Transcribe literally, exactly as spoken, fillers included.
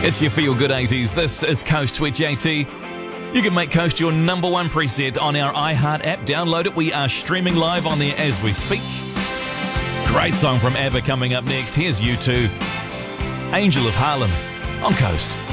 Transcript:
It's your Feel Good eighties. This is Coast Twitch eighty. You can make Coast your number one preset on our iHeart app. Download it. We are streaming live on there as we speak. Great song from ABBA coming up next. Here's U two. Angel of Harlem on Coast.